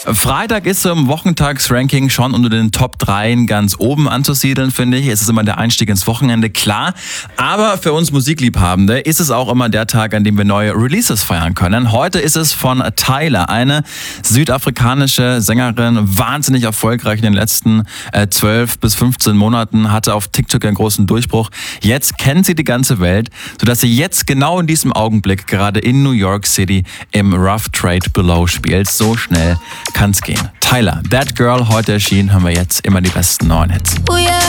Freitag ist so im Wochentagsranking schon unter den Top 3 ganz oben anzusiedeln, finde ich. Es ist immer der Einstieg ins Wochenende, klar. Aber für uns Musikliebhabende ist es auch immer der Tag, an dem wir neue Releases feiern können. Heute ist es von Tyla, eine südafrikanische Sängerin, wahnsinnig erfolgreich in den letzten 12 bis 15 Monaten, hatte auf TikTok einen großen Durchbruch. Jetzt kennt sie die ganze Welt, sodass sie jetzt genau in diesem Augenblick gerade in New York City im Rough Trade Below spielt. So schnell kann's gehen. Tyla, That Girl, heute erschienen, haben wir jetzt immer die besten neuen Hits.